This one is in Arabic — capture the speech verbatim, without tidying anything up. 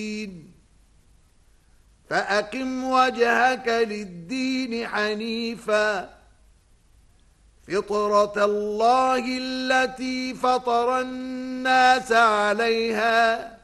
فأقم وجهك للدين حنيفا فطرة الله التي فطر الناس عليها